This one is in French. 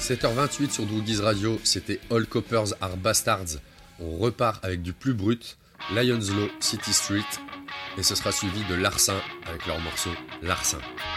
7h28 sur Droogies Radio, c'était All Coppers Are Bastards. On repart avec du plus brut, Lions Law, City Street, et ce sera suivi de Larsin avec leur morceau Larsin.